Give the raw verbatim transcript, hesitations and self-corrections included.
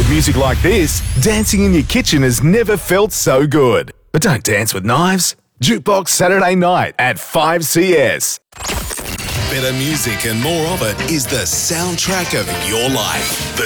With music like this, dancing in your kitchen has never felt so good. But don't dance with knives. Jukebox Saturday night at five C S. Better music and more of it is the soundtrack of your life. The